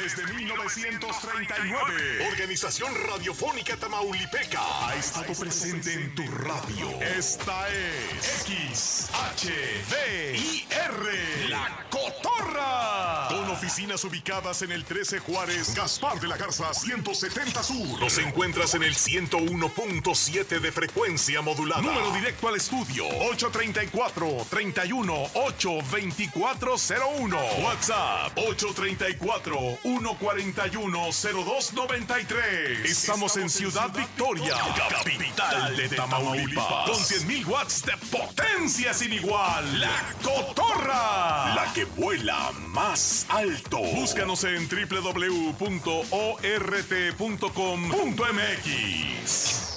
desde 1939. Organización Radiofónica Tamaulipeca. Ha estado presente en tu radio. Esta es XHDIR, La Cotorra. Con oficinas ubicadas en el 13 Juárez, Gaspar de la Garza 170 Sur. Nos encuentras en el 101.7 de frecuencia modulada. Número directo al estudio 834-31-82401. WhatsApp 834-141-0293. Estamos en Ciudad Victoria, capital de Tamaulipas, con 100,000 watts de potencia sin igual. La Cotorra, la que vuela más alto. Búscanos en www.ort.com.mx.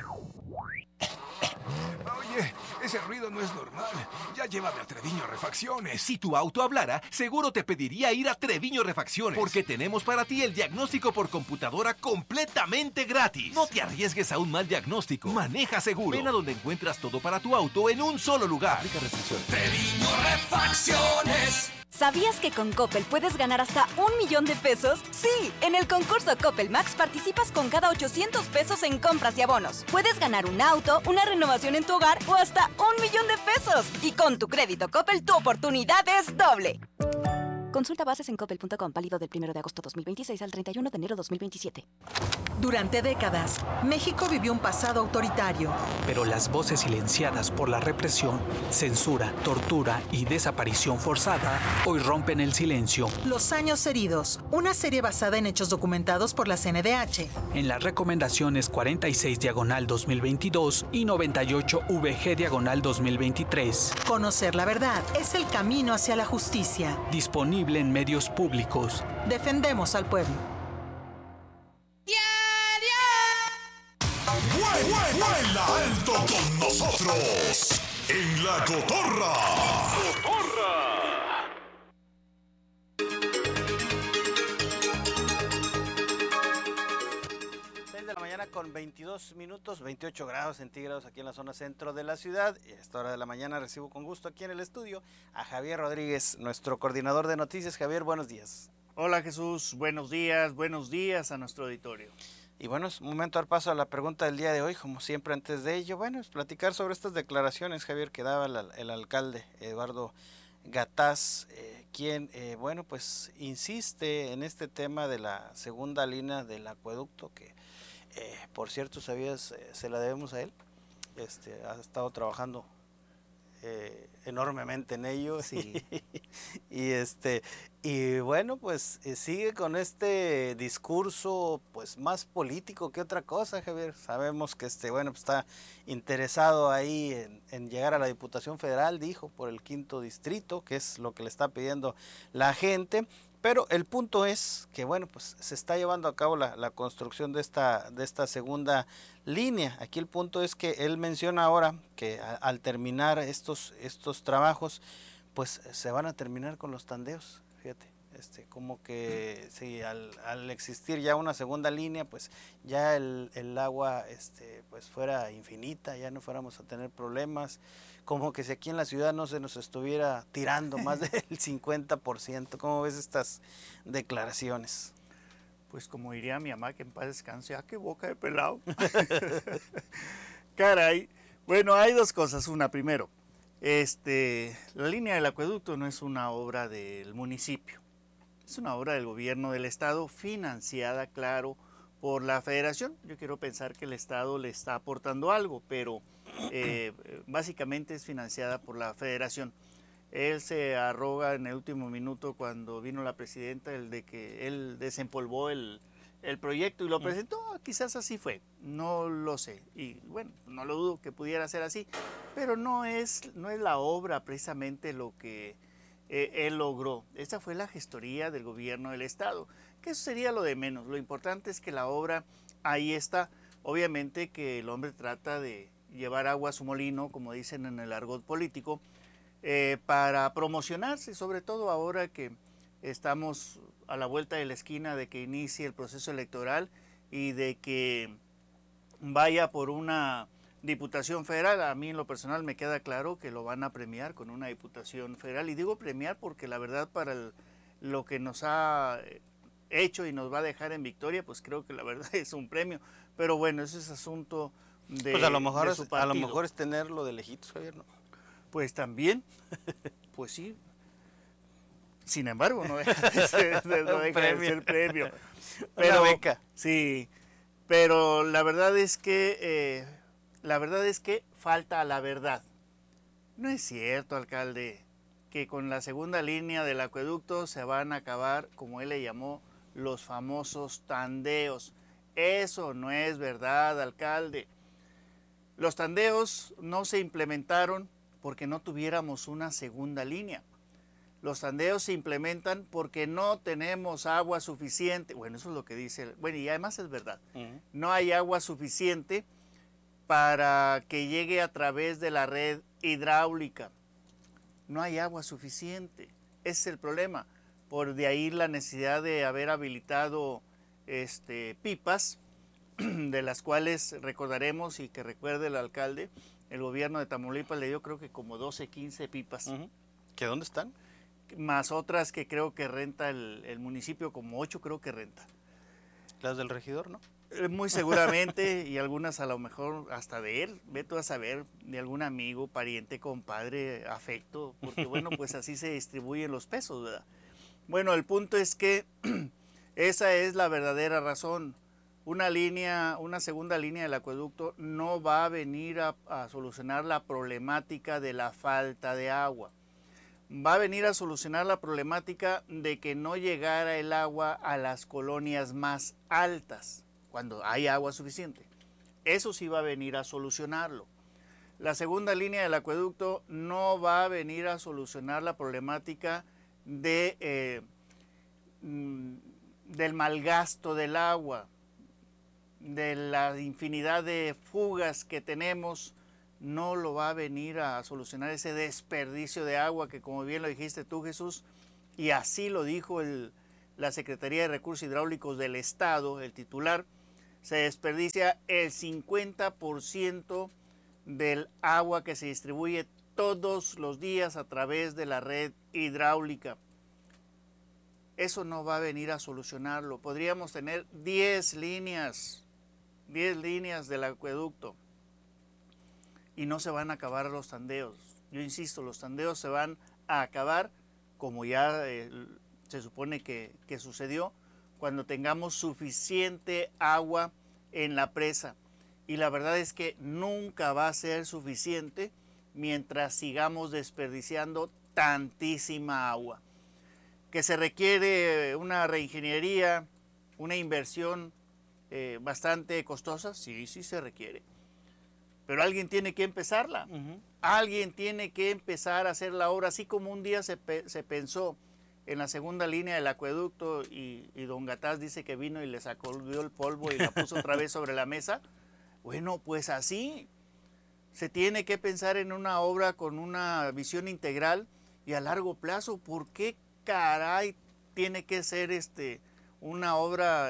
Oye, ese ruido no es normal. Ya llévame a Treviño Refacciones. Si tu auto hablara, seguro te pediría ir a Treviño Refacciones, porque tenemos para ti el diagnóstico por computadora completamente gratis. No te arriesgues a un mal diagnóstico. Maneja seguro. Ven a donde encuentras todo para tu auto en un solo lugar. Aplica restricciones. Treviño Refacciones. ¿Sabías que con Coppel puedes ganar hasta 1,000,000 de pesos? Sí, en el concurso Coppel Max participas con cada 800 pesos en compras y abonos. Puedes ganar un auto, una renovación en tu hogar o hasta 1,000,000 de pesos. Y con tu crédito Coppel, tu oportunidad es doble. Consulta bases en coppel.com, válido del 1 de agosto 2026 al 31 de enero 2027. Durante décadas, México vivió un pasado autoritario. Pero las voces silenciadas por la represión, censura, tortura y desaparición forzada hoy rompen el silencio. Los años heridos, una serie basada en hechos documentados por la CNDH. En las recomendaciones 46/2022 y 98/VG/2023. Conocer la verdad es el camino hacia la justicia. Disponible en medios públicos. Defendemos al pueblo. ¡Vuela alto con nosotros! En La Cotorra. ¡Cotorra! 6 de la mañana con 22 minutos, 28 grados centígrados aquí en la zona centro de la ciudad. Y a esta hora de la mañana recibo con gusto aquí en el estudio a Javier Rodríguez, nuestro coordinador de noticias. Javier, buenos días. Hola Jesús, buenos días a nuestro auditorio. Y bueno, es momento de dar paso a la pregunta del día de hoy, como siempre antes de ello, bueno, es platicar sobre estas declaraciones, Javier, que daba el alcalde Eduardo Gataz, quien, bueno, pues insiste en este tema de la segunda línea del acueducto, que por cierto, ¿sabías? Se la debemos a él, ha estado trabajando enormemente en ello, sí. y bueno, pues sigue con este discurso pues más político que otra cosa, Javier. Sabemos que bueno, pues está interesado ahí en llegar a la Diputación Federal, dijo, por el 5º distrito, que es lo que le está pidiendo la gente. Pero el punto es que, bueno, pues se está llevando a cabo la construcción de esta segunda línea. Aquí el punto es que él menciona ahora que al terminar estos trabajos, pues se van a terminar con los tandeos, fíjate. Como que sí, al existir ya una segunda línea, pues ya el agua pues fuera infinita, ya no fuéramos a tener problemas, como que si aquí en la ciudad no se nos estuviera tirando más del 50%. ¿Cómo ves estas declaraciones? Pues como diría mi mamá, que en paz descanse, ¡ah, qué boca de pelado! Caray, bueno, hay dos cosas. Una, primero, la línea del acueducto no es una obra del municipio. Es una obra del gobierno del estado, financiada, claro, por la federación. Yo quiero pensar que el estado le está aportando algo, pero básicamente es financiada por la federación. Él se arroga en el último minuto, cuando vino la presidenta, el de que él desempolvó el proyecto y lo presentó. Quizás así fue, no lo sé. Y bueno, no lo dudo que pudiera ser así, pero no es la obra precisamente lo que él logró. Esta fue la gestoría del gobierno del estado, que eso sería lo de menos. Lo importante es que la obra ahí está. Obviamente que el hombre trata de llevar agua a su molino, como dicen en el argot político, para promocionarse, sobre todo ahora que estamos a la vuelta de la esquina de que inicie el proceso electoral y de que vaya por una Diputación Federal. A mí en lo personal me queda claro que lo van a premiar con una Diputación Federal, y digo premiar porque la verdad, para lo que nos ha hecho y nos va a dejar en victoria, pues creo que la verdad es un premio. Pero bueno, ese es asunto de, pues a lo mejor de su partido. A lo mejor es tenerlo de lejitos, Javier, ¿no? Pues también, pues sí. Sin embargo, no deja de ser, premio. Pero, una beca. Sí, pero la verdad es que falta la verdad. No es cierto, alcalde, que con la segunda línea del acueducto se van a acabar, como él le llamó, los famosos tandeos. Eso no es verdad, alcalde. Los tandeos no se implementaron porque no tuviéramos una segunda línea. Los tandeos se implementan porque no tenemos agua suficiente. Bueno, eso es lo que dice. Bueno, y además es verdad. No hay agua suficiente para que llegue a través de la red hidráulica. No hay agua suficiente. Ese es el problema. Por de ahí la necesidad de haber habilitado pipas, de las cuales recordaremos y que recuerde el alcalde, el gobierno de Tamaulipas le dio creo que como 12, 15 pipas. ¿Que dónde están? Más otras que creo que renta el municipio, como 8 creo que renta. Las del regidor, ¿no? Muy seguramente, y algunas a lo mejor hasta de él, ve tú a saber, de algún amigo, pariente, compadre, afecto, porque bueno, pues así se distribuyen los pesos, ¿verdad? Bueno, el punto es que esa es la verdadera razón. Una segunda línea del acueducto no va a venir a solucionar la problemática de la falta de agua. Va a venir a solucionar la problemática de que no llegara el agua a las colonias más altas, cuando hay agua suficiente. Eso sí va a venir a solucionarlo. La segunda línea del acueducto no va a venir a solucionar la problemática del malgasto del agua, de la infinidad de fugas que tenemos. No lo va a venir a solucionar ese desperdicio de agua que, como bien lo dijiste tú, Jesús, y así lo dijo la Secretaría de Recursos Hidráulicos del Estado, el titular, se desperdicia el 50% del agua que se distribuye todos los días a través de la red hidráulica. Eso no va a venir a solucionarlo. Podríamos tener 10 líneas del acueducto y no se van a acabar los tandeos. Yo insisto, los tandeos se van a acabar, como ya se supone que sucedió, cuando tengamos suficiente agua en la presa. Y la verdad es que nunca va a ser suficiente mientras sigamos desperdiciando tantísima agua. Que se requiere una reingeniería, una inversión bastante costosa, sí se requiere. Pero alguien tiene que empezarla. Alguien tiene que empezar a hacer la obra, así como un día se pensó en la segunda línea del acueducto y don Gatás dice que vino y le sacudió el polvo y la puso otra vez sobre la mesa. Bueno, pues así se tiene que pensar en una obra con una visión integral y a largo plazo. ¿Por qué caray tiene que ser una obra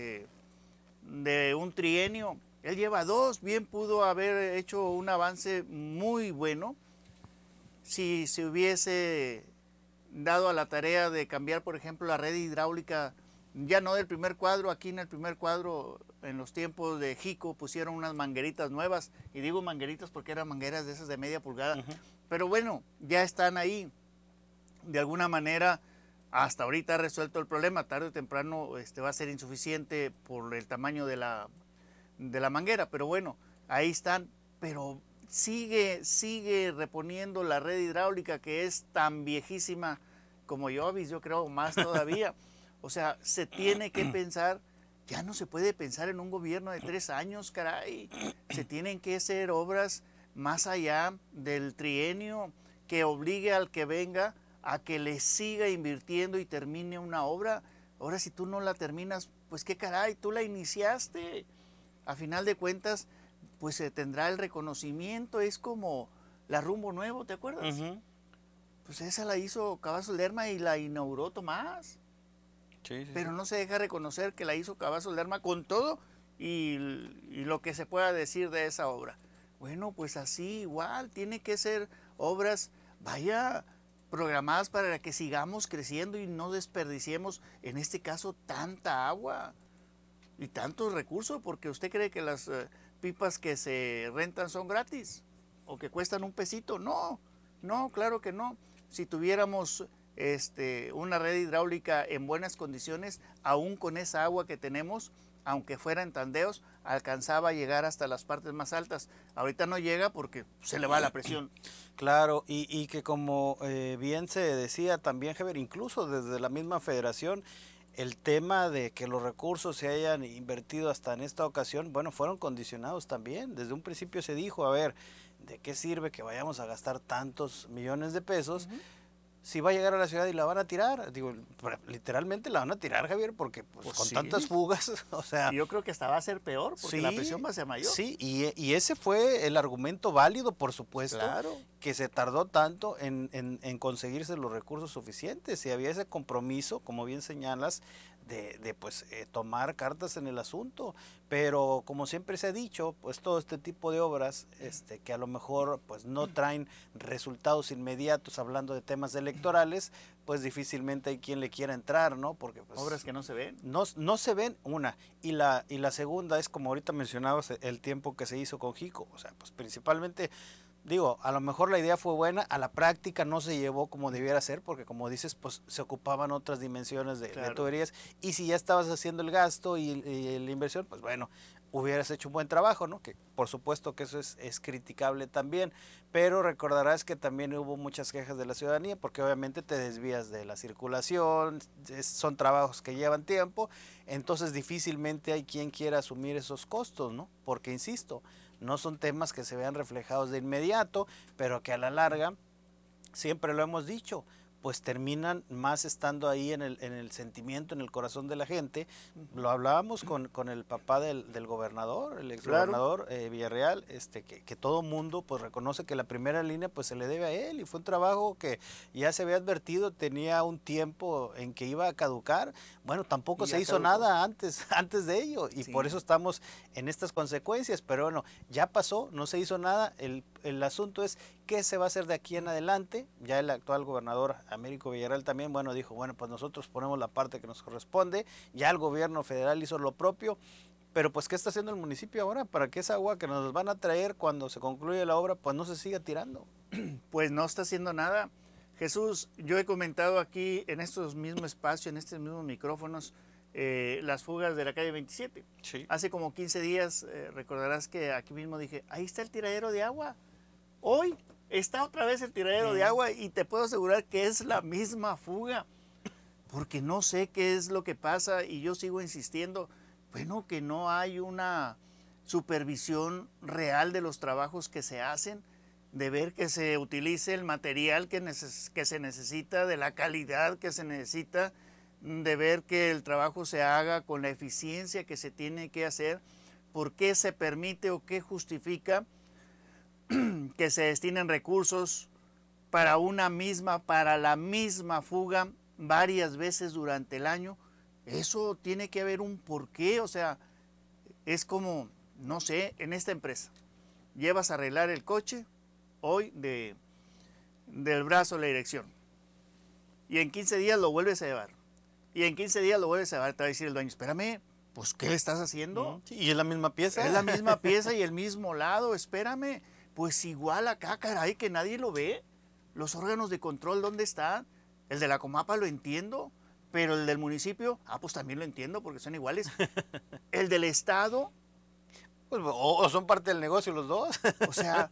de un trienio? Él lleva 2, bien pudo haber hecho un avance muy bueno si se hubiese dado a la tarea de cambiar, por ejemplo, la red hidráulica, ya no del primer cuadro. Aquí en el primer cuadro, en los tiempos de Jico, pusieron unas mangueritas nuevas, y digo mangueritas porque eran mangueras de esas de media pulgada, pero bueno, ya están ahí. De alguna manera, hasta ahorita ha resuelto el problema. Tarde o temprano va a ser insuficiente por el tamaño de la manguera, pero bueno, ahí están. Pero sigue reponiendo la red hidráulica, que es tan viejísima como Jovis, yo creo, más todavía. O sea, se tiene que pensar, ya no se puede pensar en un gobierno de 3 años, caray. Se tienen que hacer obras más allá del trienio, que obligue al que venga a que le siga invirtiendo y termine una obra. Ahora, si tú no la terminas, pues qué caray, tú la iniciaste. A final de cuentas, pues se tendrá el reconocimiento. Es como la Rumbo Nuevo, ¿te acuerdas? Pues esa la hizo Cavazos Lerma y la inauguró Tomás. Sí, pero no se deja reconocer que la hizo Cavazos Lerma con todo y lo que se pueda decir de esa obra. Bueno, pues así igual, tiene que ser obras, vaya, programadas para que sigamos creciendo y no desperdiciemos, en este caso, tanta agua y tantos recursos, porque usted cree que las pipas que se rentan son gratis o que cuestan un pesito. No, no, claro que no. Si tuviéramos una red hidráulica en buenas condiciones, aún con esa agua que tenemos, aunque fuera en tandeos, alcanzaba a llegar hasta las partes más altas. Ahorita no llega porque se le va la presión. Claro, y que como bien se decía también, Javier, incluso desde la misma federación, el tema de que los recursos se hayan invertido hasta en esta ocasión, bueno, fueron condicionados también. Desde un principio se dijo, a ver, ¿de qué sirve que vayamos a gastar tantos millones de pesos? Si va a llegar a la ciudad y la van a tirar, digo, literalmente la van a tirar, Javier, porque pues con sí, tantas fugas, o sea... Yo creo que hasta va a ser peor, porque sí, la presión va a ser mayor. Sí, y ese fue el argumento válido, por supuesto, claro, que se tardó tanto en conseguirse los recursos suficientes, y había ese compromiso, como bien señalas, de tomar cartas en el asunto, pero como siempre se ha dicho, pues todo este tipo de obras que a lo mejor pues no traen resultados inmediatos, hablando de temas electorales, pues difícilmente hay quien le quiera entrar, ¿no? Porque pues, obras que no se ven. No se ven, una, y la segunda es, como ahorita mencionabas, el tiempo que se hizo con Jico, o sea, pues principalmente... Digo, a lo mejor la idea fue buena, a la práctica no se llevó como debiera ser, porque como dices, pues se ocupaban otras dimensiones de tuberías, y si ya estabas haciendo el gasto y la inversión, pues bueno, hubieras hecho un buen trabajo, ¿no? Que por supuesto que eso es criticable también, pero recordarás que también hubo muchas quejas de la ciudadanía, porque obviamente te desvías de la circulación, son trabajos que llevan tiempo, entonces difícilmente hay quien quiera asumir esos costos, ¿no? Porque insisto, no son temas que se vean reflejados de inmediato, pero que a la larga, siempre lo hemos dicho, pues terminan más estando ahí en el sentimiento, en el corazón de la gente. Lo hablábamos con el papá del gobernador, el exgobernador Villarreal, que todo mundo pues reconoce que la primera línea pues se le debe a él, y fue un trabajo que ya se había advertido, tenía un tiempo en que iba a caducar. Bueno, tampoco se hizo nada antes de ello, y por eso estamos en estas consecuencias, pero bueno, ya pasó, no se hizo nada. El asunto es qué se va a hacer de aquí en adelante. Ya el actual gobernador Américo Villarreal también, bueno, dijo, bueno, pues nosotros ponemos la parte que nos corresponde, ya el gobierno federal hizo lo propio, pero pues ¿qué está haciendo el municipio ahora para que esa agua que nos van a traer cuando se concluye la obra, pues no se siga tirando? Pues no está haciendo nada. Jesús, yo he comentado aquí en estos mismos espacios, en estos mismos micrófonos, las fugas de la calle 27. Sí. Hace como 15 días, recordarás que aquí mismo dije, ahí está el tiradero de agua. Hoy está otra vez el tiradero de agua, y te puedo asegurar que es la misma fuga, porque no sé qué es lo que pasa, y yo sigo insistiendo, bueno, que no hay una supervisión real de los trabajos que se hacen, de ver que se utilice el material que se necesita, de la calidad que se necesita, de ver que el trabajo se haga con la eficiencia que se tiene que hacer. ¿Por qué se permite o qué justifica que se destinen recursos para la misma fuga varias veces durante el año? Eso tiene que haber un porqué. O sea, es como, no sé, en esta empresa, llevas a arreglar el coche hoy del brazo de la dirección, y en 15 días lo vuelves a llevar, y en 15 días lo vuelves a llevar. Te va a decir el dueño, espérame, pues ¿qué le estás haciendo? Sí, y es la misma pieza. Es la misma pieza y el mismo lado, espérame. Pues igual acá, caray, que nadie lo ve. Los órganos de control, ¿dónde están? El de la Comapa lo entiendo, pero el del municipio, pues también lo entiendo porque son iguales. El del Estado, pues, o son parte del negocio los dos. O sea,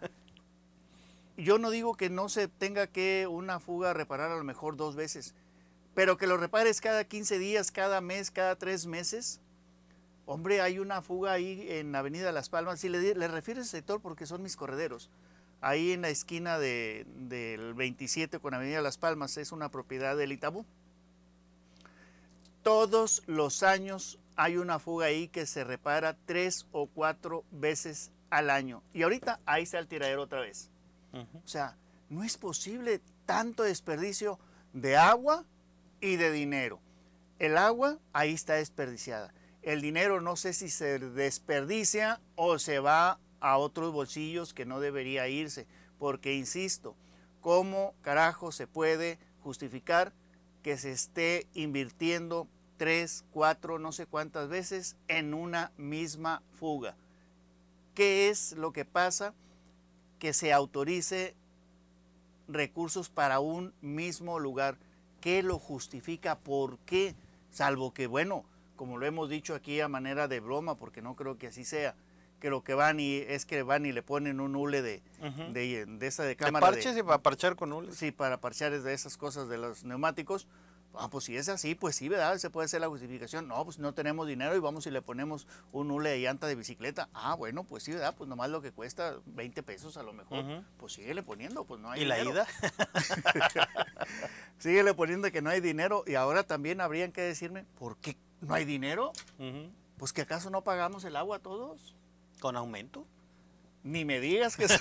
yo no digo que no se tenga que una fuga reparar a lo mejor 2 veces, pero que lo repares cada 15 días, cada mes, cada 3 meses. Hombre, hay una fuga ahí en Avenida Las Palmas, si le refiero a ese sector porque son mis correderos. Ahí en la esquina del 27 con Avenida Las Palmas, es una propiedad del Itabú. Todos los años hay una fuga ahí que se repara 3 o 4 veces al año. Y ahorita ahí está el tiradero otra vez. O sea, no es posible tanto desperdicio de agua y de dinero. El agua ahí está desperdiciada. El dinero no sé si se desperdicia o se va a otros bolsillos que no debería irse. Porque, insisto, ¿Cómo carajo se puede justificar que se esté invirtiendo 3, 4, no sé cuántas veces en una misma fuga? ¿Qué es lo que pasa que se autorice recursos para un mismo lugar? ¿Qué lo justifica? ¿Por qué? Salvo que, bueno, como lo hemos dicho aquí a manera de broma, porque no creo que así sea, que lo que van y le ponen un hule de esa de cámara. ¿De parches y para parchar con hule? Sí, para parchar de esas cosas de los neumáticos. Ah, pues si es así, pues sí, ¿verdad? Se puede hacer la justificación. No, pues no tenemos dinero y vamos y le ponemos un hule de llanta de bicicleta. Ah, bueno, pues sí, ¿verdad? Pues nomás lo que cuesta 20 pesos a lo mejor. Pues síguele poniendo, pues no hay dinero. ¿Y la ida? Síguele poniendo que no hay dinero. Y ahora también habrían que decirme, ¿por qué no hay dinero? Pues que acaso no pagamos el agua todos. ¿Con aumento? Ni me digas que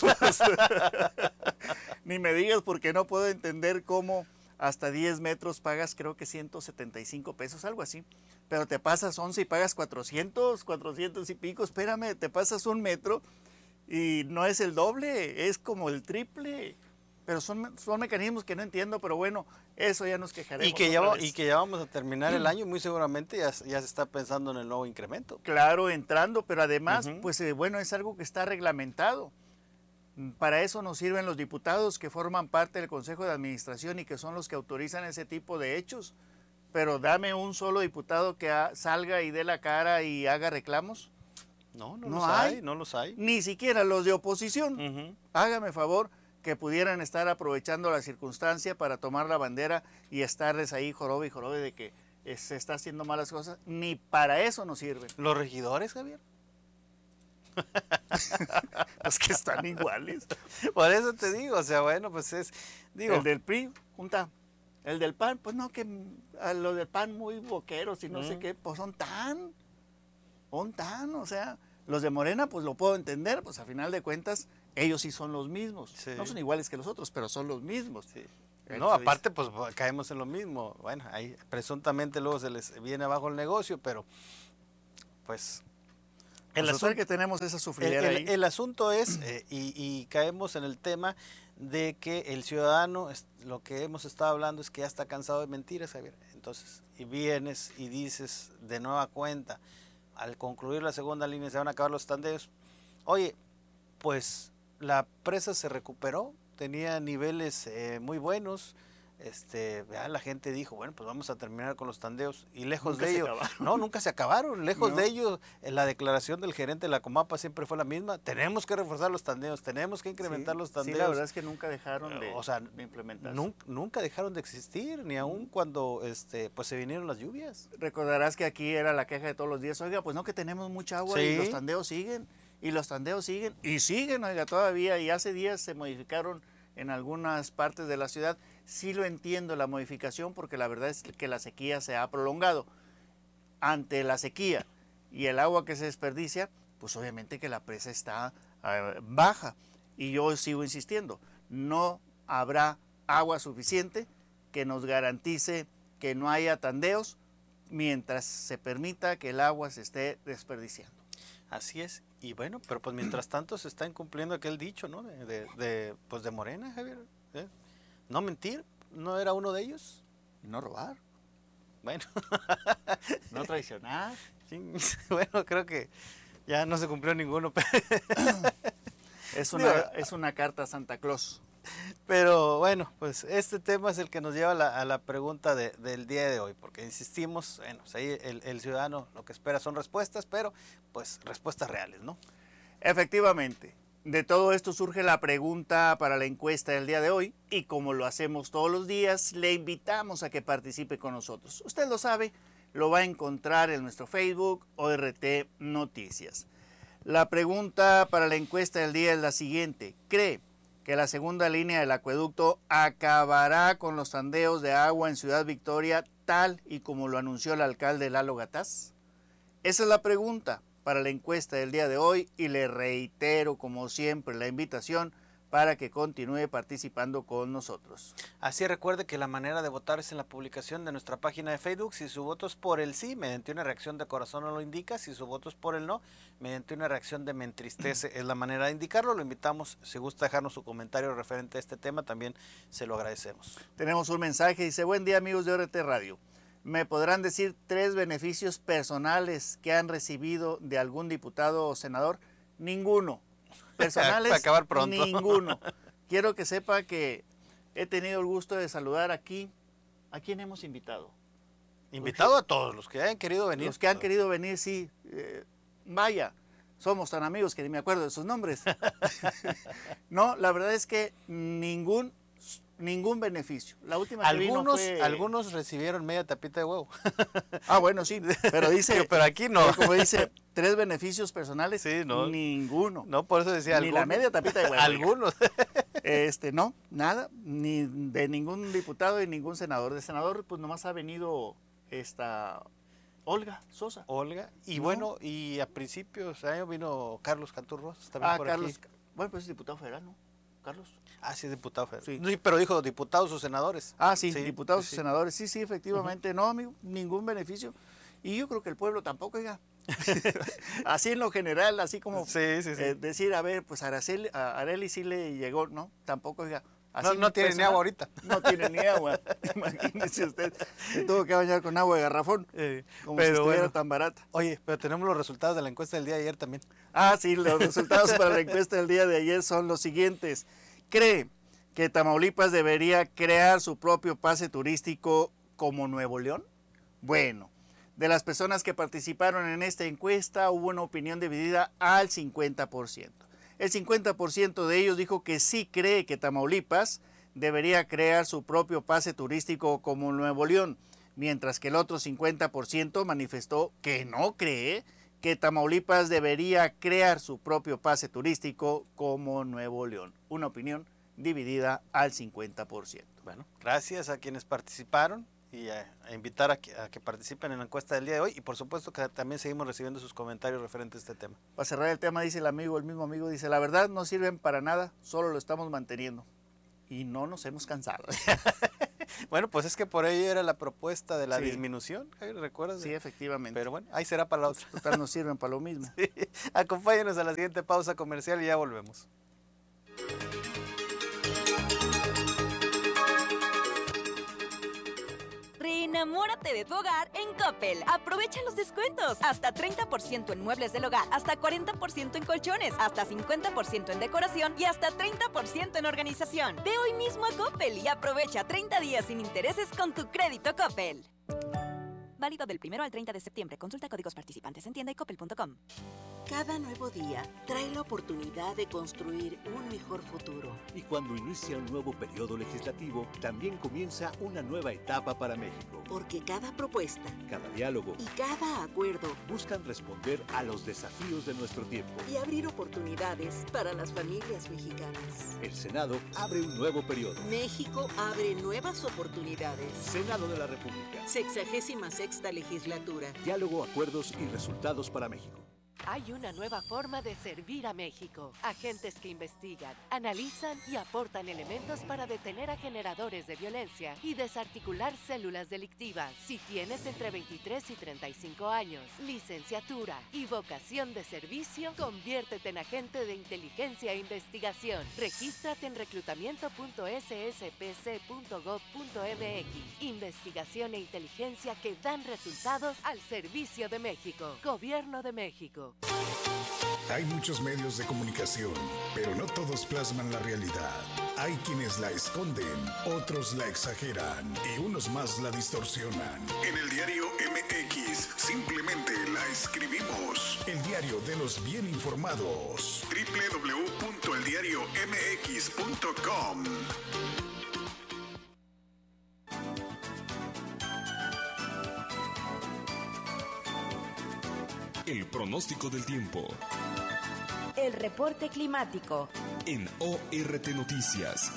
ni me digas, porque no puedo entender cómo hasta 10 metros pagas creo que 175 pesos, algo así. Pero te pasas 11 y pagas 400 y pico. Espérame, te pasas 1 metro y no es el doble, es como el triple. Pero son mecanismos que no entiendo, pero bueno, eso ya nos quejaremos. Y que ya vamos a terminar el año, muy seguramente ya se está pensando en el nuevo incremento. Claro, entrando, pero además, pues bueno, es algo que está reglamentado. Para eso nos sirven los diputados que forman parte del Consejo de Administración y que son los que autorizan ese tipo de hechos. Pero dame un solo diputado que salga y dé la cara y haga reclamos. No los hay. Ni siquiera los de oposición. Hágame favor, que pudieran estar aprovechando la circunstancia para tomar la bandera y estarles ahí jorobe y jorobe de que se está haciendo malas cosas. Ni para eso nos sirven. ¿Los regidores, Javier? Los que están iguales. Por eso te digo, o sea, bueno, pues el del PRI, junta. El del PAN, pues no, que a los del PAN muy boqueros y no sé qué, pues son tan, o sea, los de Morena, pues lo puedo entender, pues a final de cuentas, ellos sí son los mismos. Sí. No son iguales que los otros, pero son los mismos. Sí. No, aparte, pues caemos en lo mismo. Bueno, ahí presuntamente luego se les viene abajo el negocio, pero pues el asunto que tenemos esa sufridera ahí. El asunto es, y caemos en el tema de que el ciudadano, lo que hemos estado hablando es que ya está cansado de mentiras, Javier. Entonces, y vienes y dices de nueva cuenta, al concluir la segunda línea se van a acabar los tandeos. Oye, pues la presa se recuperó, tenía niveles muy buenos. La gente dijo, bueno, pues vamos a terminar con los tandeos, y lejos de ello, nunca se acabaron, lejos de ello, la declaración del gerente de la Comapa siempre fue la misma: tenemos que reforzar los tandeos, tenemos que incrementar los tandeos. Sí, la verdad es que nunca dejaron de implementarse. Nunca dejaron de existir, ni aun cuando pues se vinieron las lluvias. Recordarás que aquí era la queja de todos los días: oiga, pues no, que tenemos mucha agua y los tandeos siguen, y siguen, oiga, todavía, y hace días se modificaron en algunas partes de la ciudad. Sí lo entiendo la modificación, porque la verdad es que la sequía se ha prolongado. Ante la sequía y el agua que se desperdicia, pues obviamente que la presa está baja. Y yo sigo insistiendo, no habrá agua suficiente que nos garantice que no haya tandeos mientras se permita que el agua se esté desperdiciando. Así es. Y bueno, pero pues mientras tanto se está incumpliendo aquel dicho, ¿no? De Morena, Javier. No mentir, ¿no era uno de ellos? Y no robar. Bueno. No traicionar. Sí, bueno, creo que ya no se cumplió ninguno. Es una carta a Santa Claus. Pero bueno, pues este tema es el que nos lleva a la pregunta del día de hoy, porque insistimos, bueno, pues ahí el ciudadano lo que espera son respuestas, pero pues respuestas reales, ¿no? Efectivamente. De todo esto surge la pregunta para la encuesta del día de hoy, y como lo hacemos todos los días, le invitamos a que participe con nosotros. Usted lo sabe, lo va a encontrar en nuestro Facebook, ORT Noticias. La pregunta para la encuesta del día es la siguiente: ¿cree que la segunda línea del acueducto acabará con los tandeos de agua en Ciudad Victoria, tal y como lo anunció el alcalde Lalo Gataz? Esa es la pregunta para la encuesta del día de hoy, y le reitero como siempre la invitación para que continúe participando con nosotros. Así recuerde que la manera de votar es en la publicación de nuestra página de Facebook. Si su voto es por el sí, mediante una reacción de corazón no lo indica. Si su voto es por el no, mediante una reacción de me entristece es la manera de indicarlo. Lo invitamos, si gusta dejarnos su comentario referente a este tema, también se lo agradecemos. Tenemos un mensaje, dice: buen día amigos de ORT Radio. ¿Me podrán decir 3 beneficios personales que han recibido de algún diputado o senador? Ninguno. Personales, para acabar pronto. Ninguno. Quiero que sepa que he tenido el gusto de saludar aquí. ¿A quién hemos invitado? Invitado a todos los que hayan querido venir. Los que han querido venir, sí. Vaya, somos tan amigos que ni me acuerdo de sus nombres. No, la verdad es que ningún beneficio. La última que vino fue... Algunos recibieron media tapita de huevo. Ah, bueno, sí, pero dice... pero aquí no. Pero como dice, 3 beneficios personales, sí, no. Ninguno. No, por eso decía ni algunos. La media tapita de huevo. Algunos. No, nada, ni de ningún diputado y ningún senador. De senador, pues nomás ha venido Olga Sosa. Olga, y no. Bueno, y a principios de año vino Carlos Cantú Rosas también por Carlos, aquí. Bueno, pues es diputado federal, ¿no? Carlos. Ah, sí, es diputado federal. Sí. Sí, pero dijo diputados o senadores. Ah, sí, diputados o senadores. Sí, efectivamente. No, amigo, ningún beneficio. Y yo creo que el pueblo tampoco, oiga. Así en lo general, así como decir, a ver, pues a Arely sí le llegó, ¿no? Tampoco, oiga. Así no tiene ni agua ahorita. No tiene ni agua. Imagínese usted, se tuvo que bañar con agua de garrafón, como si estuviera tan barata. Oye, pero tenemos los resultados de la encuesta del día de ayer también. Ah, sí, los resultados para la encuesta del día de ayer son los siguientes. ¿Cree que Tamaulipas debería crear su propio pase turístico como Nuevo León? Bueno, de las personas que participaron en esta encuesta hubo una opinión dividida al 50%. El 50% de ellos dijo que sí cree que Tamaulipas debería crear su propio pase turístico como Nuevo León, mientras que el otro 50% manifestó que no cree que Tamaulipas debería crear su propio pase turístico como Nuevo León. Una opinión dividida al 50%. Bueno, gracias a quienes participaron y a invitar a que participen en la encuesta del día de hoy, y por supuesto que también seguimos recibiendo sus comentarios referentes a este tema. Para cerrar el tema, dice el mismo amigo, dice: la verdad no sirven para nada, solo lo estamos manteniendo y no nos hemos cansado. Bueno, pues es que por ahí era la propuesta de la disminución, ¿recuerdas? Sí, efectivamente. Pero bueno, ahí será para la otra. Total, nos sirven para lo mismo. Sí. Acompáñenos a la siguiente pausa comercial y ya volvemos. Enamórate de tu hogar en Coppel. Aprovecha los descuentos. Hasta 30% en muebles del hogar, hasta 40% en colchones, hasta 50% en decoración y hasta 30% en organización. Ve hoy mismo a Coppel y aprovecha 30 días sin intereses con tu crédito Coppel. Válido del 1 al 30 de septiembre. Consulta códigos participantes en tienda y coppel.com. Cada nuevo día trae la oportunidad de construir un mejor futuro. Y cuando inicia un nuevo periodo legislativo, también comienza una nueva etapa para México. Porque cada propuesta, cada diálogo y cada acuerdo buscan responder a los desafíos de nuestro tiempo y abrir oportunidades para las familias mexicanas. El Senado abre un nuevo periodo. México abre nuevas oportunidades. Senado de la República. 66ª legislatura. Diálogo, acuerdos y resultados para México. Hay una nueva forma de servir a México. Agentes que investigan, analizan y aportan elementos para detener a generadores de violencia y desarticular células delictivas. Si tienes entre 23 y 35 años, licenciatura y vocación de servicio, conviértete en agente de inteligencia e investigación. Regístrate en reclutamiento.sspc.gov.mx. Investigación e inteligencia que dan resultados al servicio de México. Gobierno de México. Hay muchos medios de comunicación, pero no todos plasman la realidad. Hay quienes la esconden, otros la exageran y unos más la distorsionan. En el diario MX simplemente la escribimos. El diario de los bien informados. www.eldiariomx.com. El pronóstico del tiempo. El reporte climático. En ORT Noticias.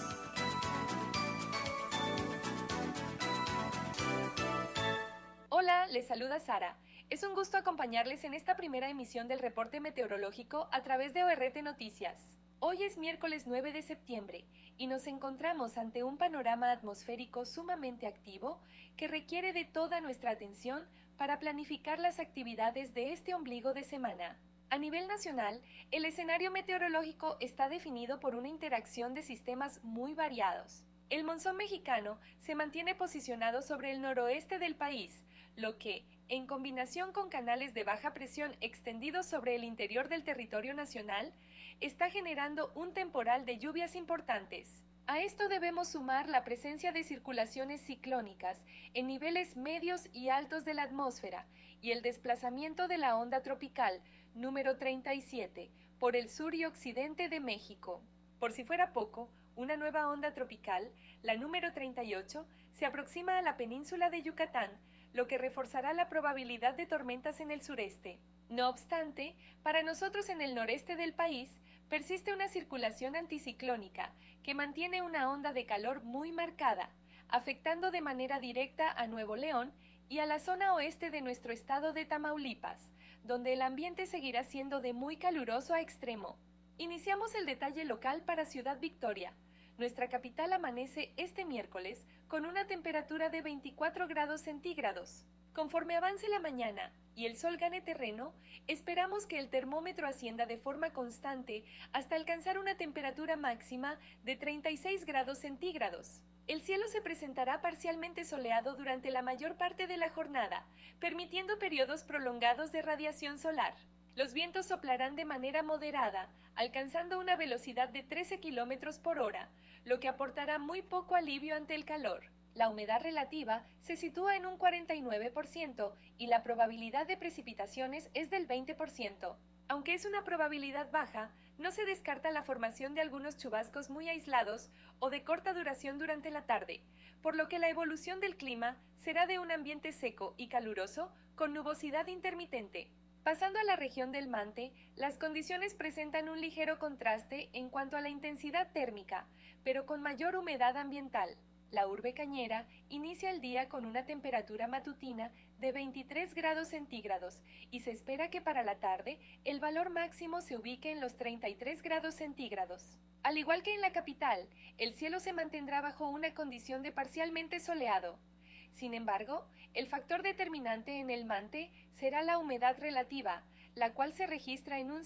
Hola, les saluda Sara. Es un gusto acompañarles en esta primera emisión del reporte meteorológico a través de ORT Noticias. Hoy es miércoles 9 de septiembre y nos encontramos ante un panorama atmosférico sumamente activo que requiere de toda nuestra atención para planificar las actividades de este ombligo de semana. A nivel nacional, el escenario meteorológico está definido por una interacción de sistemas muy variados. El monzón mexicano se mantiene posicionado sobre el noroeste del país, lo que, en combinación con canales de baja presión extendidos sobre el interior del territorio nacional, está generando un temporal de lluvias importantes. A esto debemos sumar la presencia de circulaciones ciclónicas en niveles medios y altos de la atmósfera y el desplazamiento de la onda tropical número 37 por el sur y occidente de México. Por si fuera poco, una nueva onda tropical, la número 38, se aproxima a la península de Yucatán, lo que reforzará la probabilidad de tormentas en el sureste. No obstante, para nosotros en el noreste del país, persiste una circulación anticiclónica que mantiene una onda de calor muy marcada, afectando de manera directa a Nuevo León y a la zona oeste de nuestro estado de Tamaulipas, donde el ambiente seguirá siendo de muy caluroso a extremo. Iniciamos el detalle local para Ciudad Victoria. Nuestra capital amanece este miércoles con una temperatura de 24 grados centígrados. Conforme avance la mañana y el sol gane terreno, esperamos que el termómetro ascienda de forma constante hasta alcanzar una temperatura máxima de 36 grados centígrados. El cielo se presentará parcialmente soleado durante la mayor parte de la jornada, permitiendo periodos prolongados de radiación solar. Los vientos soplarán de manera moderada, alcanzando una velocidad de 13 km por hora, lo que aportará muy poco alivio ante el calor. La humedad relativa se sitúa en un 49% y la probabilidad de precipitaciones es del 20%. Aunque es una probabilidad baja, no se descarta la formación de algunos chubascos muy aislados o de corta duración durante la tarde, por lo que la evolución del clima será de un ambiente seco y caluroso con nubosidad intermitente. Pasando a la región del Mante, las condiciones presentan un ligero contraste en cuanto a la intensidad térmica, pero con mayor humedad ambiental. La urbe cañera inicia el día con una temperatura matutina de 23 grados centígrados y se espera que para la tarde el valor máximo se ubique en los 33 grados centígrados. Al igual que en la capital, el cielo se mantendrá bajo una condición de parcialmente soleado. Sin embargo, el factor determinante en el Mante será la humedad relativa, la cual se registra en un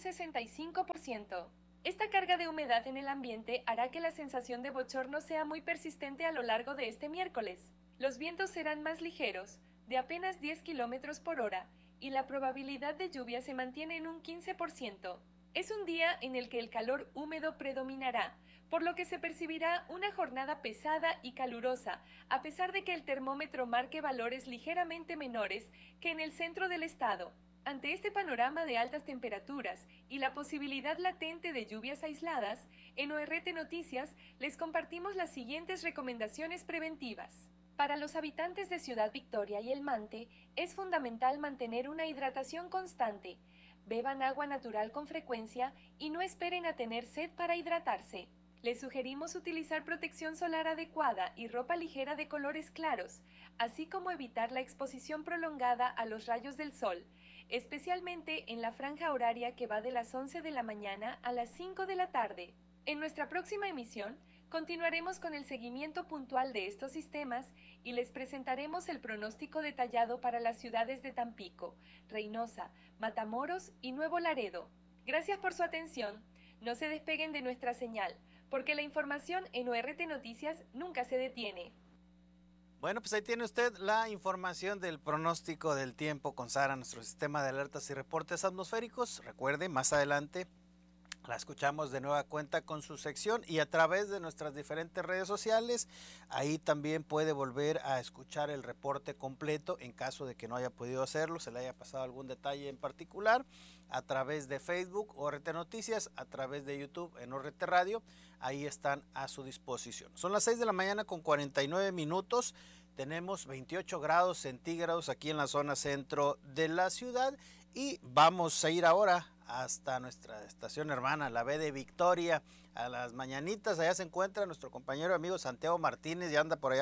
65%. Esta carga de humedad en el ambiente hará que la sensación de bochorno sea muy persistente a lo largo de este miércoles. Los vientos serán más ligeros, de apenas 10 km por hora, y la probabilidad de lluvia se mantiene en un 15%. Es un día en el que el calor húmedo predominará, por lo que se percibirá una jornada pesada y calurosa, a pesar de que el termómetro marque valores ligeramente menores que en el centro del estado. Ante este panorama de altas temperaturas y la posibilidad latente de lluvias aisladas, en ORT Noticias les compartimos las siguientes recomendaciones preventivas. Para los habitantes de Ciudad Victoria y el Mante, es fundamental mantener una hidratación constante. Beban agua natural con frecuencia y no esperen a tener sed para hidratarse. Les sugerimos utilizar protección solar adecuada y ropa ligera de colores claros, así como evitar la exposición prolongada a los rayos del sol, especialmente en la franja horaria que va de las 11 de la mañana a las 5 de la tarde. En nuestra próxima emisión, continuaremos con el seguimiento puntual de estos sistemas y les presentaremos el pronóstico detallado para las ciudades de Tampico, Reynosa, Matamoros y Nuevo Laredo. Gracias por su atención. No se despeguen de nuestra señal, porque la información en ORT Noticias nunca se detiene. Bueno, pues ahí tiene usted la información del pronóstico del tiempo con Sara, nuestro sistema de alertas y reportes atmosféricos. Recuerde, más adelante la escuchamos de nueva cuenta con su sección y a través de nuestras diferentes redes sociales. Ahí también puede volver a escuchar el reporte completo en caso de que no haya podido hacerlo, se le haya pasado algún detalle en particular, a través de Facebook, ORT Noticias, a través de YouTube en ORT Radio. Ahí están a su disposición. Son las 6 de la mañana con 49 minutos. Tenemos 28 grados centígrados aquí en la zona centro de la ciudad y vamos a ir ahora hasta nuestra estación hermana, la B de Victoria, a las mañanitas. Allá se encuentra nuestro compañero amigo Santiago Martínez y anda por allá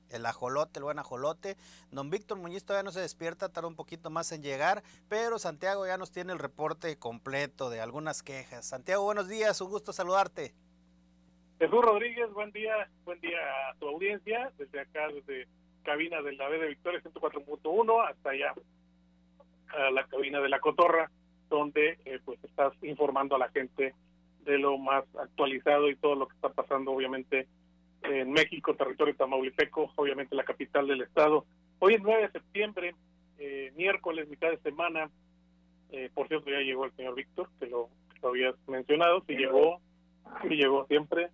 El ajolote, el buen ajolote. Don Víctor Muñiz todavía no se despierta, tarda un poquito más en llegar, pero Santiago ya nos tiene el reporte completo de algunas quejas. Santiago, buenos días, un gusto saludarte. Jesús Rodríguez, buen día a tu audiencia, desde acá, desde cabina de la B de Victoria 104.1 hasta allá a la cabina de La Cotorra, donde pues estás informando a la gente de lo más actualizado y todo lo que está pasando, obviamente, en México, territorio tamaulipeco, obviamente la capital del estado. Hoy es 9 de septiembre, miércoles, mitad de semana. Por cierto, ya llegó el señor Víctor, que lo habías mencionado. Sí llegó siempre.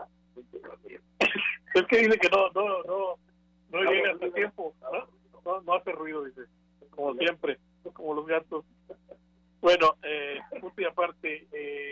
Es que dice que no llega hasta tiempo, no hace ruido, dice, como siempre, como los gatos. Bueno, punto y aparte,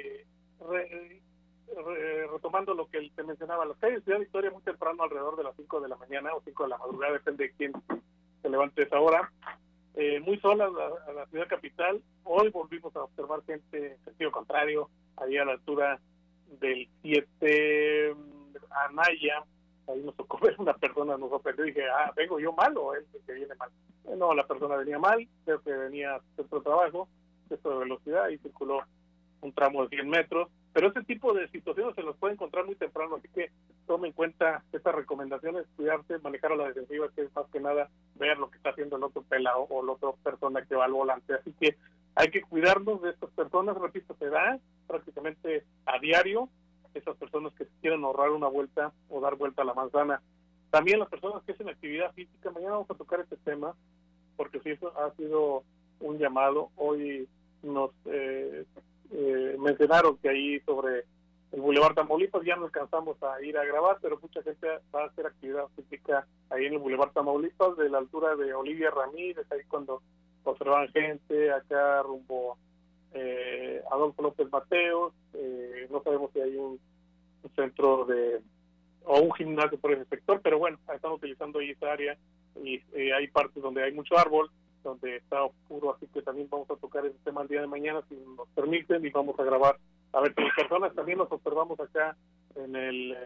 retomando lo que te mencionaba, las calles de Ciudad Victoria muy temprano, alrededor de las 5 de la mañana o 5 de la madrugada, depende de quién se levante a esa hora, muy solas a la ciudad capital. Hoy volvimos a observar gente en sentido contrario, ahí a la altura del 7 Anaya, ahí nos tocó ver una persona, nos sorprendió y dije, ¿vengo yo mal o él que viene mal? No, la persona venía mal, creo que venía a centro de trabajo, exceso de velocidad y circuló un tramo de 100 metros, pero ese tipo de situaciones se los puede encontrar muy temprano, así que tome en cuenta estas recomendaciones, cuidarse, manejar a la defensiva, que es más que nada ver lo que está haciendo el otro pelado o la otra persona que va al volante, así que hay que cuidarnos de estas personas, repito, se da prácticamente a diario, esas personas que quieren ahorrar una vuelta o dar vuelta a la manzana. También las personas que hacen actividad física, mañana vamos a tocar este tema, porque sí, eso ha sido un llamado. Hoy nos mencionaron que ahí sobre el Boulevard Tamaulipas ya no alcanzamos a ir a grabar, pero mucha gente va a hacer actividad física ahí en el Boulevard Tamaulipas, de la altura de Olivia Ramírez, ahí cuando observan gente, acá rumbo Adolfo López Mateos, no sabemos si hay un centro o un gimnasio por ese sector, pero bueno, están utilizando ahí esa área y hay partes donde hay mucho árbol, donde está oscuro, así que también vamos a tocar ese tema el día de mañana si nos permiten y vamos a grabar. A ver, las personas también nos observamos acá en el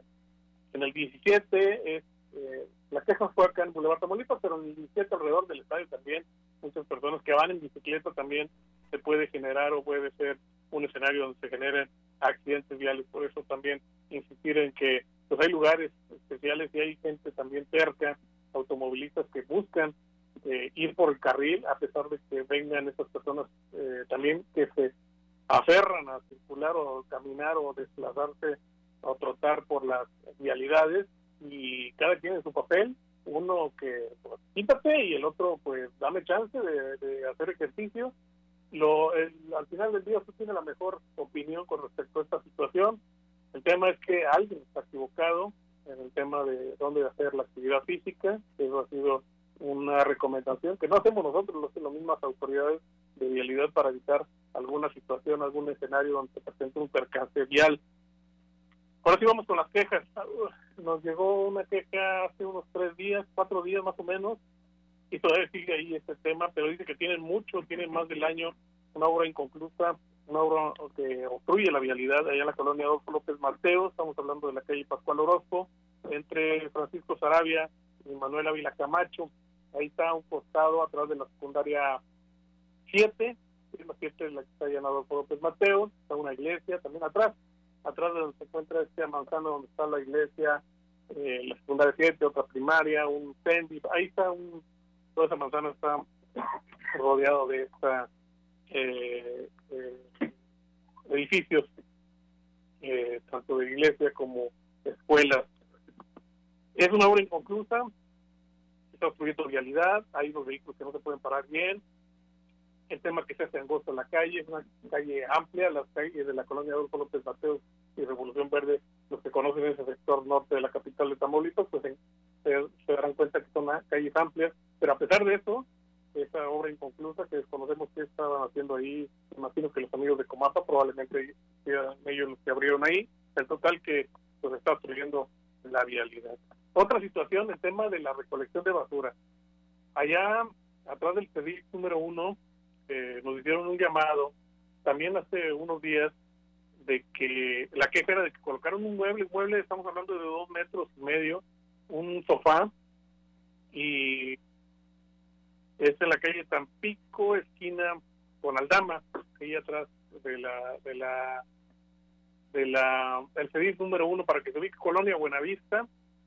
17, la queja fue acá en Boulevard Tamaulipas, pero en el 17 alrededor del estadio también, muchas personas que van en bicicleta también se puede generar o puede ser un escenario donde se generen accidentes viales, por eso también insistir en que pues hay lugares especiales y hay gente también cerca, automovilistas que buscan ir por el carril, a pesar de que vengan esas personas también que se aferran a circular o caminar o desplazarse o trotar por las vialidades, y cada quien en su papel, uno que pues, quítate y el otro pues dame chance de hacer ejercicio. Al final del día usted tiene la mejor opinión con respecto a esta situación. El tema es que alguien está equivocado en el tema de dónde hacer la actividad física. Eso ha sido una recomendación que no hacemos nosotros, lo hacen las mismas autoridades de vialidad para evitar alguna situación, algún escenario donde se presente un percance vial. Ahora sí vamos con las quejas. Nos llegó una queja hace unos 4 días más o menos, y todavía sigue ahí este tema, pero dice que tienen más del año, una obra inconclusa, una obra que obstruye la vialidad allá en la colonia Adolfo López Mateos. Estamos hablando de la calle Pascual Orozco, entre Francisco Sarabia y Manuel Ávila Camacho. Ahí está un costado atrás de la secundaria 7, la 7 es la que está allá en Adolfo López Mateos, está una iglesia también atrás de donde se encuentra esta manzana donde está la iglesia, la secundaria 7, otra primaria, un Fendi, ahí está toda esa manzana está rodeado de esta edificios, tanto de iglesia como escuelas. Es una obra inconclusa, está obstruyendo vialidad, hay unos vehículos que no se pueden parar bien, el tema que se hace angosta en la calle, es una calle amplia, las calles de la colonia Adolfo López Mateos y Revolución Verde, los que conocen ese sector norte de la capital de Tamaulipas, pues se darán cuenta que son calles amplias, pero a pesar de eso, esa obra inconclusa que desconocemos qué estaban haciendo ahí, imagino que los amigos de Comapa probablemente eran ellos los que abrieron ahí, el total que pues está obstruyendo la vialidad. Otra situación, el tema de la recolección de basura. Allá, atrás del CEDIC número 1, nos hicieron un llamado, también hace unos días, de que la queja era de que colocaron un mueble, estamos hablando de 2,5 metros, un sofá, y es en la calle Tampico, esquina con Aldama, ahí atrás el CEDIF número 1, para que se ubique, Colonia Buenavista,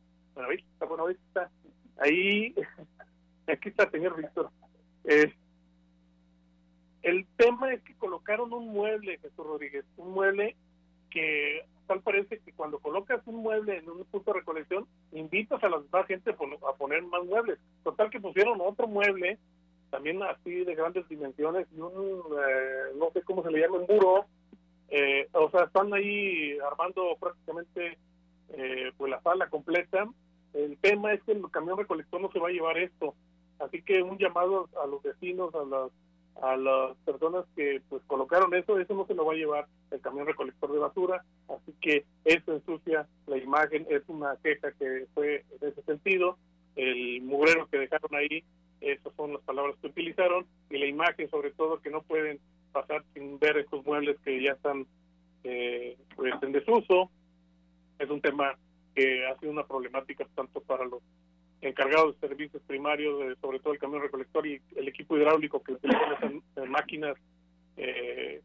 ahí, aquí está el señor Víctor. El tema es que colocaron un mueble, Jesús Rodríguez, un mueble que tal parece que cuando colocas un mueble en un punto de recolección, invitas a la demás gente a poner más muebles. Total que pusieron otro mueble, también así de grandes dimensiones, y no sé cómo se le llama, un buró. O sea, están ahí armando prácticamente pues la sala completa. El tema es que el camión recolector no se va a llevar esto, así que un llamado a los vecinos, a las personas que pues colocaron eso no se lo va a llevar el camión recolector de basura, así que eso ensucia la imagen. Es una queja que fue en ese sentido, el mugrero que dejaron ahí, esas son las palabras que utilizaron, y la imagen sobre todo, que no pueden pasar sin ver estos muebles que ya están pues en desuso. Es un tema que ha sido una problemática tanto para los encargados de servicios primarios, sobre todo el camión recolector y el equipo hidráulico que utilizan esas máquinas que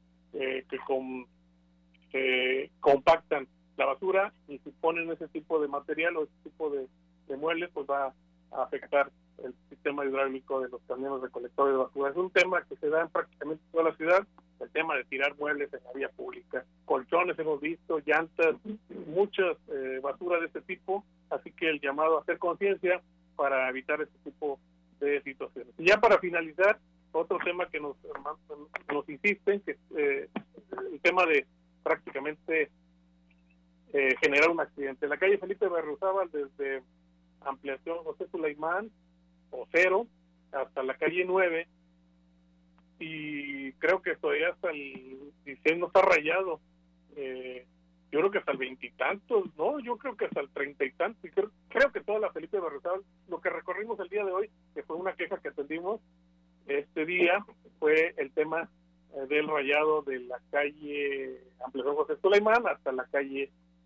compactan la basura, y si ponen ese tipo de material o ese tipo de muebles, pues va a afectar el sistema hidráulico de los camiones recolectores de basura. Es un tema que se da en prácticamente toda la ciudad, el tema de tirar muebles en la vía pública, colchones hemos visto, llantas, muchas basura de este tipo, así que el llamado a hacer conciencia para evitar este tipo de situaciones. Y ya para finalizar, otro tema que nos insisten, que el tema de prácticamente generar un accidente. En la calle Felipe Berriozábal, desde ampliación José Sulaimán o Cero hasta la calle 9, y creo que todavía hasta el 16 no está rayado. Yo creo que hasta el 20 y tantos, ¿no? Yo creo que hasta el 30 y tantos. Y creo que toda la Felipe Berriozábal, lo que recorrimos el día de hoy, que fue una queja que atendimos este día, fue el tema del rayado de la calle Ampliación José Sulaimán hasta la calle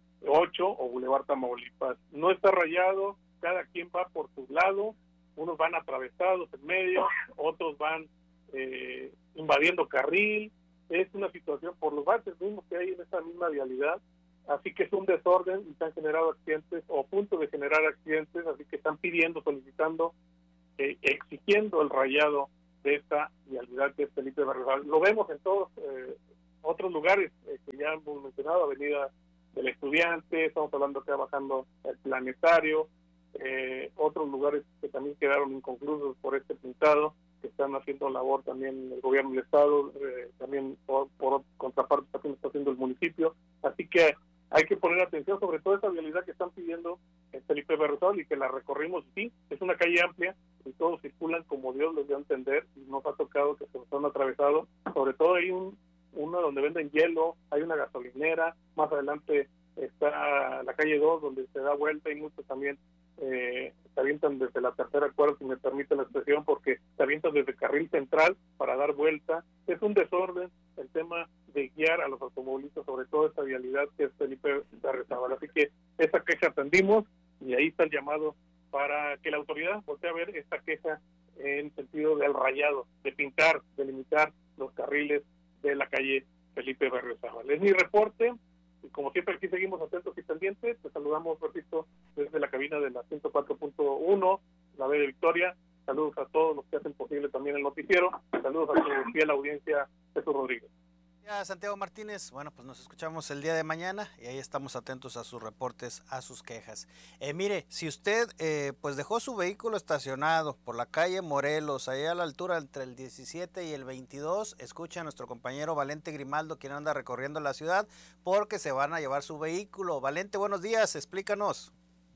8 o Boulevard Tamaulipas. No está rayado, cada quien va por su lado, unos van atravesados en medio, otros van invadiendo carril. Es una situación por los baches mismos que hay en esta misma vialidad, así que es un desorden y se han generado accidentes o a punto de generar accidentes, así que están pidiendo, solicitando, exigiendo el rayado de esta vialidad que es Felipe Berriozábal. Lo vemos en todos otros lugares que ya hemos mencionado, Avenida del Estudiante, estamos hablando acá bajando el Planetario, otros lugares que también quedaron inconclusos por este pintado, que están haciendo labor también el gobierno del estado, también por contraparte también está haciendo el municipio, así que hay que poner atención sobre todo esa vialidad que están pidiendo en Felipe Berriozábal, y que la recorrimos. Sí, es una calle amplia y todos circulan como Dios les dio a entender, y nos ha tocado que se nos han atravesado. Sobre todo hay uno donde venden hielo, hay una gasolinera, más adelante está la calle 2 donde se da vuelta, y muchos también se avientan desde la tercera cuadra, si me permite la expresión, porque se avientan desde carril central para dar vuelta. Es un desorden el tema de guiar a los automovilistas, sobre todo esta vialidad que es Felipe Berriozábal. Así que esa queja atendimos, y ahí está el llamado para que la autoridad voltee a ver esta queja en sentido del rayado, de pintar, de limitar los carriles de la calle Felipe Berriozábal. Es mi reporte, y como siempre aquí seguimos atentos y pendientes. Te saludamos, repito, desde la cabina de la 104.1, la B de Victoria. Saludos a todos los que hacen posible también el noticiero. Saludos a tu fiel audiencia, Jesús Rodríguez. Ya, Santiago Martínez, bueno, pues nos escuchamos el día de mañana, y ahí estamos atentos a sus reportes, a sus quejas. Mire, si usted pues dejó su vehículo estacionado por la calle Morelos, allá a la altura entre el 17 y el 22, escucha a nuestro compañero Valente Grimaldo, quien anda recorriendo la ciudad, porque se van a llevar su vehículo. Valente, buenos días, explícanos.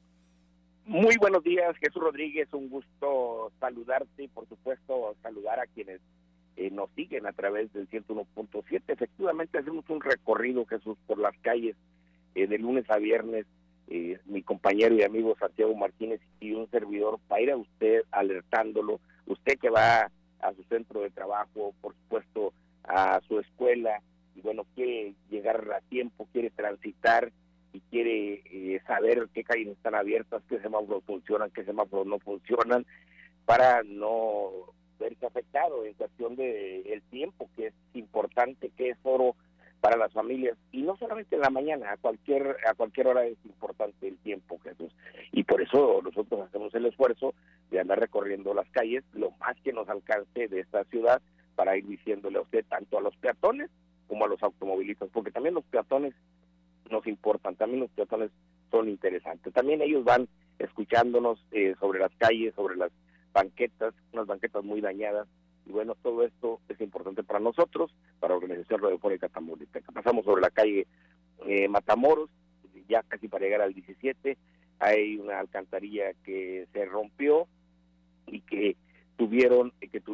Muy buenos días, Jesús Rodríguez, un gusto saludarte y por supuesto saludar a quienes nos siguen a través del 101.7. Efectivamente hacemos un recorrido, Jesús, por las calles de lunes a viernes, mi compañero y amigo Santiago Martínez y un servidor, para ir a usted alertándolo, usted que va a su centro de trabajo, por supuesto a su escuela, y bueno, quiere llegar a tiempo, quiere transitar, y quiere saber qué calles están abiertas, qué semáforos funcionan, qué semáforos no funcionan, para no verse afectado en cuestión de el tiempo, que es importante, que es oro para las familias, y no solamente en la mañana, a cualquier hora es importante el tiempo, Jesús, y por eso nosotros hacemos el esfuerzo de andar recorriendo las calles lo más que nos alcance de esta ciudad, para ir diciéndole a usted tanto a los peatones como a los automovilistas, porque también los peatones nos importan, también los peatones son interesantes, también ellos van escuchándonos sobre las calles, sobre las banquetas, unas banquetas muy dañadas, y bueno, todo esto es importante para nosotros, para la Organización Radiofónica Tamaulipeca. Pasamos sobre la calle Matamoros, ya casi para llegar al 17, hay una alcantarilla que se rompió y que tuvieron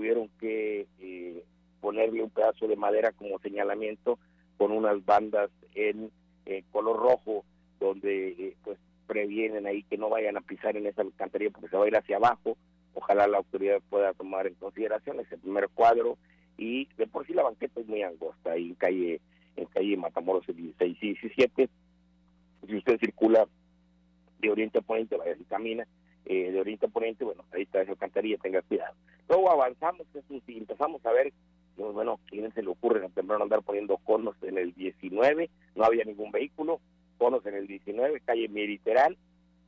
que ponerle un pedazo de madera como señalamiento con unas bandas en color rojo, donde pues previenen ahí que no vayan a pisar en esa alcantarilla porque se va a ir hacia abajo. Ojalá la autoridad pueda tomar en consideración ese primer cuadro, y de por sí la banqueta es muy angosta, ahí en calle Matamoros 16 y 17, si usted circula de oriente a poniente, vaya, si camina de oriente a poniente, bueno, ahí está esa alcantarilla, tenga cuidado. Luego avanzamos, Jesús, y empezamos a ver, bueno, ¿quién se le ocurre tan temprano andar poniendo conos en el 19? No había ningún vehículo, conos en el 19, calle Mediterráneo,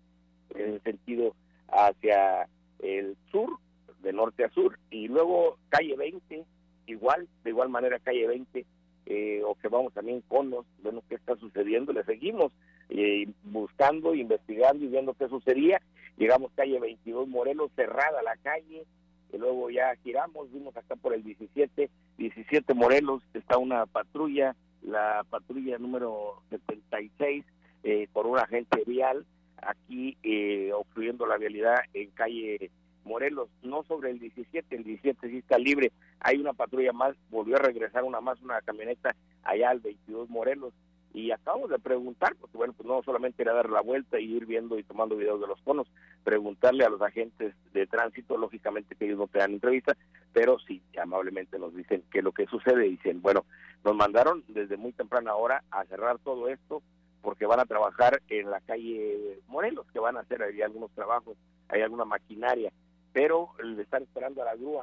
en el sentido hacia el sur, de norte a sur, y luego calle 20, de igual manera calle 20, observamos también conos, vemos qué está sucediendo, le seguimos buscando, investigando y viendo qué sucedía. Llegamos calle 22 Morelos, cerrada la calle, y luego ya giramos, vimos acá por el 17 Morelos, está una patrulla, la patrulla número 76, por un agente vial, aquí obstruyendo la vialidad en calle Morelos, no sobre el 17 sí está libre, hay una patrulla más, volvió a regresar una camioneta allá al 22 Morelos, y acabamos de preguntar, porque bueno, pues no solamente era dar la vuelta y ir viendo y tomando videos de los conos, preguntarle a los agentes de tránsito, lógicamente que ellos no te dan entrevista, pero sí, amablemente nos dicen qué es lo que sucede, dicen, bueno, nos mandaron desde muy temprana hora a cerrar todo esto, porque van a trabajar en la calle Morelos, que van a hacer ahí algunos trabajos, hay alguna maquinaria, pero le están esperando a la grúa,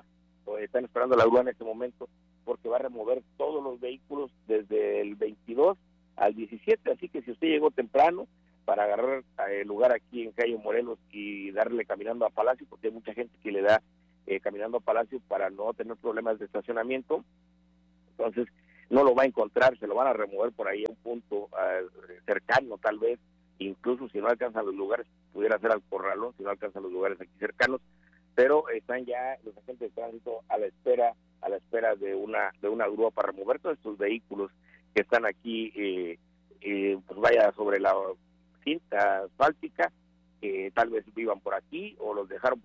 en este momento, porque va a remover todos los vehículos desde el 22 al 17, así que si usted llegó temprano para agarrar el lugar aquí en calle Morelos y darle caminando a Palacio, porque hay mucha gente que le da caminando a Palacio para no tener problemas de estacionamiento, entonces no lo va a encontrar, se lo van a remover por ahí a un punto cercano tal vez, incluso si no alcanzan los lugares, pudiera ser al Corralón, si no alcanzan los lugares aquí cercanos, pero están ya los agentes de tránsito a la espera de una grúa para remover todos estos vehículos que están aquí, pues vaya sobre la cinta asfáltica, que tal vez vivan por aquí o los dejaron